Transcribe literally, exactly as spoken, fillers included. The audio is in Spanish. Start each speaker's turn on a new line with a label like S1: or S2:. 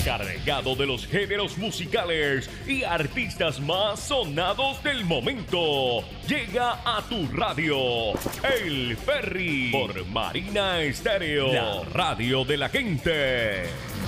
S1: cargado de los géneros musicales y artistas más sonados del momento. Llega a tu radio El Ferry por Marina Estéreo, la radio de la gente.